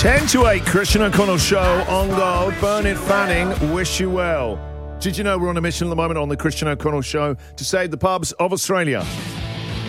10 to 8, Christian O'Connell Show on Gold. Bernard Fanning, wish you well. Did you know we're on a mission at the moment on the Christian O'Connell Show to save the pubs of Australia?